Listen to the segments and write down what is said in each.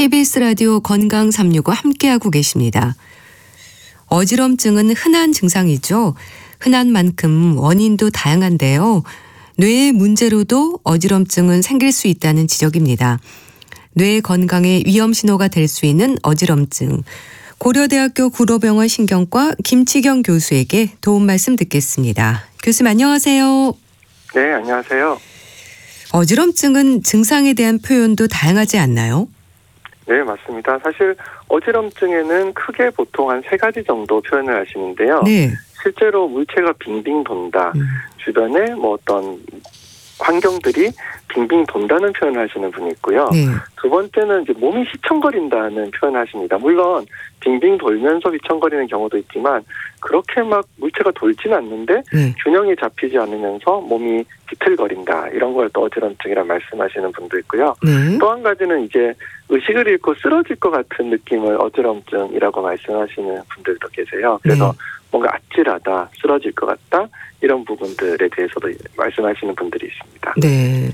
KBS 라디오 건강 365 함께하고 계십니다. 어지럼증은 흔한 증상이죠. 흔한 만큼 원인도 다양한데요. 뇌의 문제로도 어지럼증은 생길 수 있다는 지적입니다. 뇌 건강에 위험 신호가 될 수 있는 어지럼증. 고려대학교 구로병원 신경과 김치경 교수에게 도움 말씀 듣겠습니다. 교수님 안녕하세요. 네, 안녕하세요. 어지럼증은 증상에 대한 표현도 다양하지 않나요? 네, 맞습니다. 사실 어지럼증에는 크게 보통 한 3가지 정도 표현을 하시는데요. 네. 실제로 물체가 빙빙 돈다. 주변에 어떤 환경들이 빙빙 돈다는 표현을 하시는 분이 있고요. 네. 두 번째는 이제 몸이 휘청거린다는 표현을 하십니다. 물론 빙빙 돌면서 휘청거리는 경우도 있지만 그렇게 막 물체가 돌지는 않는데 균형이 잡히지 않으면서 몸이 비틀거린다. 이런 걸 또 어지럼증이라 말씀하시는 분도 있고요. 또 한 가지는 이제 의식을 잃고 쓰러질 것 같은 느낌을 어지럼증이라고 말씀하시는 분들도 계세요. 그래서 뭔가 아찔하다, 쓰러질 것 같다 이런 부분들에 대해서도 말씀하시는 분들이 있습니다. 네.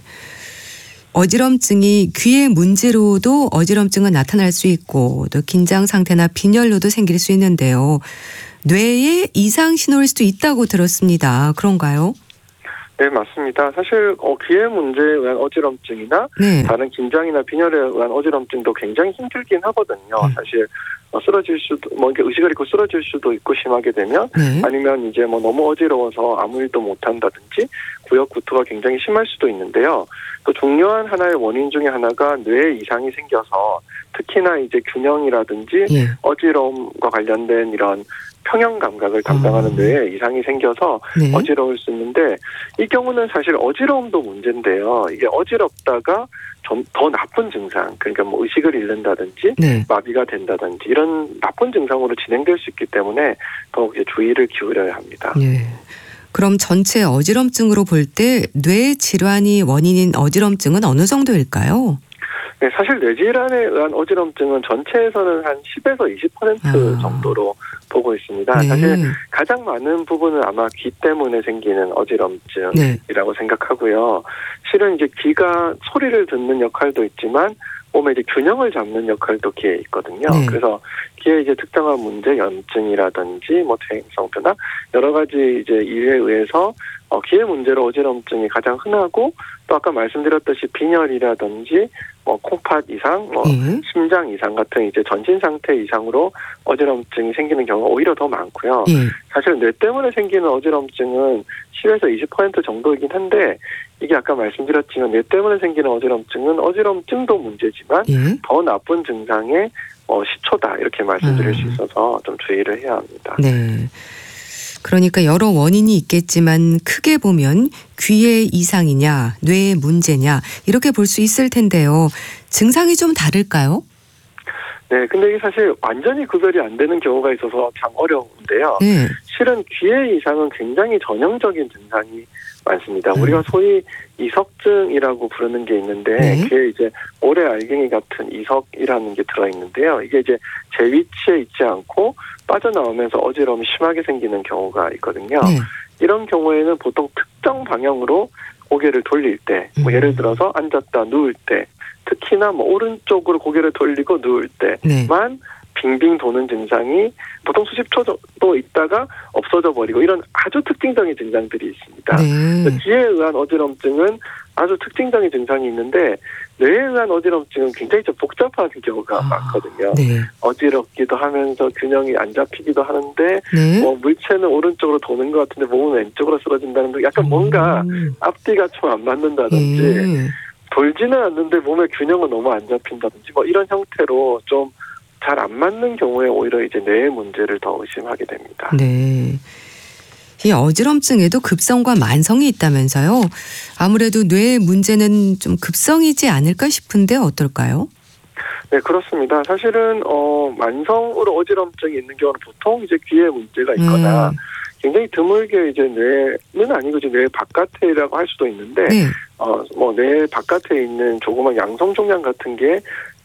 어지럼증이 귀의 문제로도 어지럼증은 나타날 수 있고 또 긴장 상태나 빈혈로도 생길 수 있는데요. 뇌에 이상 신호일 수도 있다고 들었습니다. 그런가요? 네, 맞습니다. 사실 귀의 문제에 의한 어지럼증이나 다른 긴장이나 빈혈에 의한 어지럼증도 굉장히 힘들긴 하거든요. 사실 쓰러질 수도 이렇게 의식을 잃고 쓰러질 수도 있고 심하게 되면 아니면 이제 너무 어지러워서 아무 일도 못 한다든지 구역 구토가 굉장히 심할 수도 있는데요. 또 중요한 하나의 원인 중에 하나가 뇌에 이상이 생겨서 특히나 이제 균형이라든지 어지러움과 관련된 이런 평형 감각을 담당하는 뇌에 이상이 생겨서 어지러울 수 있는데 이 경우는 사실 어지러움도 문제인데요. 이게 어지럽다가 더 나쁜 증상, 그러니까 의식을 잃는다든지 마비가 된다든지 이런 나쁜 증상으로 진행될 수 있기 때문에 더욱 이제 주의를 기울여야 합니다. 네. 그럼 전체 어지럼증으로 볼 때 뇌 질환이 원인인 어지럼증은 어느 정도일까요? 네, 사실 뇌질환에 의한 어지럼증은 전체에서는 한 10에서 20% 정도로 보고 있습니다. 사실 가장 많은 부분은 아마 귀 때문에 생기는 어지럼증이라고 생각하고요. 실은 이제 귀가 소리를 듣는 역할도 있지만 몸에 이제 균형을 잡는 역할도 귀에 있거든요. 그래서 귀에 이제 특정한 문제, 염증이라든지 퇴행성 변화 여러 가지 이제 이유에 의해서 귀의 문제로 어지럼증이 가장 흔하고 또 아까 말씀드렸듯이 빈혈이라든지 콩팥 이상, 심장 이상 같은 이제 전신 상태 이상으로 어지럼증이 생기는 경우가 오히려 더 많고요. 사실 뇌 때문에 생기는 어지럼증은 10에서 20% 정도이긴 한데 이게 아까 말씀드렸지만 뇌 때문에 생기는 어지럼증은 어지럼증도 문제지만 더 나쁜 증상의 시초다 이렇게 말씀드릴 수 있어서 좀 주의를 해야 합니다. 네. 그러니까 여러 원인이 있겠지만 크게 보면 귀의 이상이냐 뇌의 문제냐 이렇게 볼 수 있을 텐데요. 증상이 좀 다를까요? 네, 근데 이게 사실 완전히 구별이 안 되는 경우가 있어서 참 어려운데요. 실은 귀의 이상은 굉장히 전형적인 증상이 많습니다. 우리가 소위 이석증이라고 부르는 게 있는데 귀에 이제 오래 알갱이 같은 이석이라는 게 들어있는데요. 이게 이제 제 위치에 있지 않고 빠져나오면서 어지러움이 심하게 생기는 경우가 있거든요. 이런 경우에는 보통 특정 방향으로 고개를 돌릴 때, 예를 들어서 앉았다 누울 때, 특히나 오른쪽으로 고개를 돌리고 누울 때만 빙빙 도는 증상이 보통 수십 초 정도 있다가 없어져 버리고 이런 아주 특징적인 증상들이 있습니다. 귀에 의한 어지럼증은 아주 특징적인 증상이 있는데 뇌에 의한 어지럼증은 굉장히 좀 복잡한 경우가 많거든요. 어지럽기도 하면서 균형이 안 잡히기도 하는데 물체는 오른쪽으로 도는 것 같은데 몸은 왼쪽으로 쓰러진다는 등 약간 뭔가 앞뒤가 좀 안 맞는다든지 돌지는 않는데 몸의 균형은 너무 안 잡힌다든지 이런 형태로 좀 잘 안 맞는 경우에 오히려 이제 뇌의 문제를 더 의심하게 됩니다. 네. 이 어지럼증에도 급성과 만성이 있다면서요. 아무래도 뇌의 문제는 좀 급성이지 않을까 싶은데 어떨까요? 네, 그렇습니다. 사실은 만성으로 어지럼증이 있는 경우는 보통 이제 귀에 문제가 있거나 굉장히 드물게 이제 뇌는 아니고 이제 뇌 바깥에라고 할 수도 있는데 뇌 바깥에 있는 조그만 양성 종양 같은 게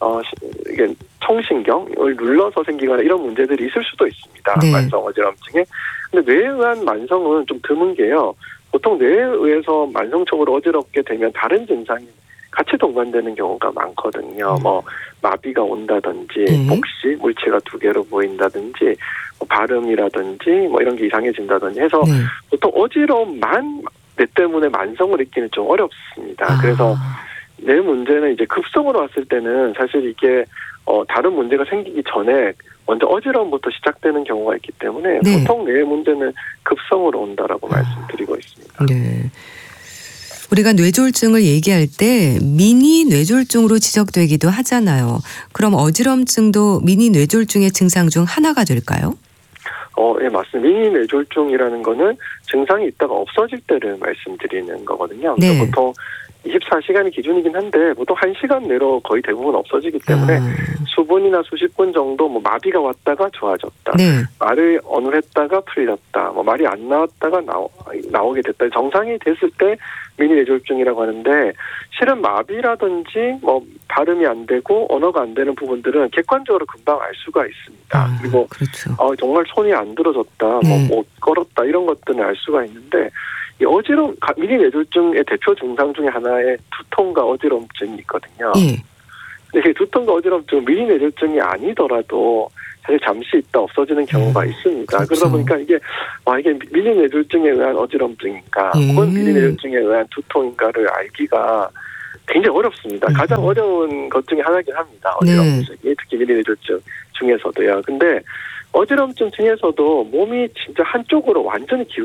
이게 청신경을 눌러서 생기거나 이런 문제들이 있을 수도 있습니다. 만성 어지럼증에. 근데 뇌에 의한 만성은 좀 드문 게요. 보통 뇌에 의해서 만성적으로 어지럽게 되면 다른 증상이 같이 동반되는 경우가 많거든요. 뭐 마비가 온다든지 복시 물체가 2개로 보인다든지 뭐 발음이라든지 뭐 이런 게 이상해진다든지 해서 보통 어지러움만 뇌 때문에 만성을 잊기는 좀 어렵습니다. 그래서 뇌 문제는 이제 급성으로 왔을 때는 사실 이게 다른 문제가 생기기 전에 먼저 어지러움부터 시작되는 경우가 있기 때문에 보통 뇌 문제는 급성으로 온다라고 말씀드리고 있습니다. 네. 우리가 뇌졸중을 얘기할 때 미니 뇌졸중으로 지적되기도 하잖아요. 그럼 어지럼증도 미니 뇌졸중의 증상 중 하나가 될까요? 예, 맞습니다. 미니 뇌졸중이라는 거는 증상이 있다가 없어질 때를 말씀드리는 거거든요. 그래서 보통 24시간이 기준이긴 한데 보통 1시간 내로 거의 대부분 없어지기 때문에 수분이나 수십 분 정도 뭐 마비가 왔다가 좋아졌다. 말을 어눌했다가 풀렸다. 뭐 말이 안 나왔다가 나오게 됐다. 정상이 됐을 때 미니 뇌졸중이라고 하는데 실은 마비라든지 뭐 발음이 안 되고 언어가 안 되는 부분들은 객관적으로 금방 알 수가 있습니다. 그리고 정말 손이 안 들어졌다, 뭐 못 걸었다 이런 것들은 알 수가 있는데 이 어지러움, 미니 뇌졸중의 대표 증상 중에 하나의 두통과 어지럼증이 있거든요. 근데 이 두통과 어지럼증은 미니 뇌졸중이 아니더라도 사실 잠시 있다 없어지는 경우가 있습니다. 그러다 보니까 이게 미니 뇌졸중에 의한 어지럼증인가 혹은 미니 뇌졸중에 의한 두통인가를 알기가 굉장히 어렵습니다. 가장 어려운 것 중에 하나긴 합니다. 어지럼증이 특히 미니 뇌졸중 중에서도요. 근데 어지럼증 중에서도 몸이 진짜 한쪽으로 완전히